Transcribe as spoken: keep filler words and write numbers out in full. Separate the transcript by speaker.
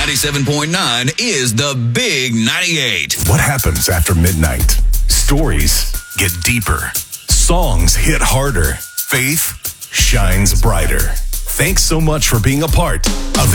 Speaker 1: ninety-seven point nine is the Big ninety-eight.
Speaker 2: What happens after midnight? Stories get deeper. Songs hit harder. Faith shines brighter. Thanks so much for being a part of the